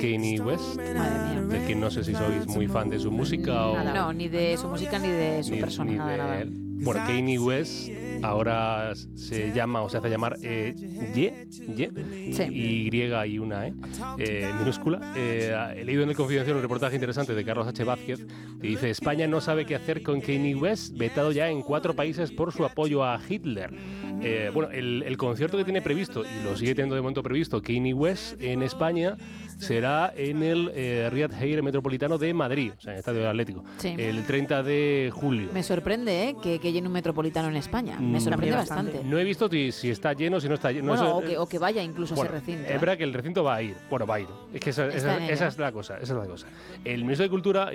Kanye West, Madre mía. de que no sé si sois muy fan de su música o... No, ni de su música ni de su ni- persona. ni Nada, de nada. él. Bueno, Kanye West ahora se llama o se hace llamar Y y una minúscula. He leído en El Confidencial un reportaje interesante de Carlos H. Vázquez que dice: España no sabe qué hacer con Kanye West, vetado ya en 4 países por su apoyo a Hitler. Bueno, el concierto que tiene previsto, y lo sigue teniendo de momento previsto, Kanye West en España, será en el Riyad Heir Metropolitano de Madrid, o sea, en el Estadio del Atlético, Sí. el 30 de julio. Me sorprende que llene un metropolitano en España. Me sorprende bastante. No he visto si está lleno, si no está lleno. Bueno, Eso, o que vaya incluso a ese recinto. Es verdad que el recinto va a ir. Bueno, va a ir. Es que esa es la cosa. El ministro de Cultura